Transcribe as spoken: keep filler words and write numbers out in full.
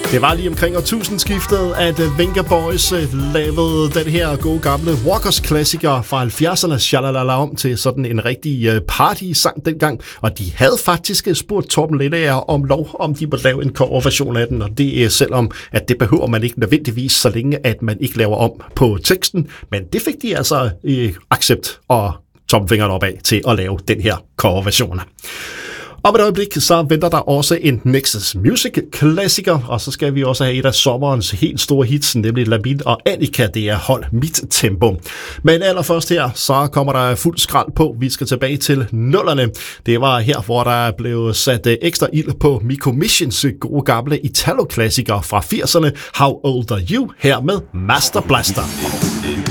Det var lige omkring årtusindskiftet, at Venga Boys lavede den her gode gamle Walkers-klassiker fra halvfjerdserne, Shalalala, om til sådan en rigtig party-sang dengang. Og de havde faktisk spurgt Torben Lindager om lov, om de måtte lave en coverversion af den. Og det er selvom, at det behøver man ikke nødvendigvis, så længe at man ikke laver om på teksten. Men det fik de altså i accept og tomfingeren opad til at lave den her coverversion. Om et øjeblik, så venter der også en Nexus Music-klassiker, og så skal vi også have et af sommerens helt store hits, nemlig Lamin og Annika, det er Hold Mit Tempo. Men allerførst her, så kommer der fuld skrald på. Vi skal tilbage til nullerne. Det var her, hvor der blev sat ekstra ild på Miko Missions gode gamle Italo-klassiker fra firserne, How Old Are You, her med Master Blaster.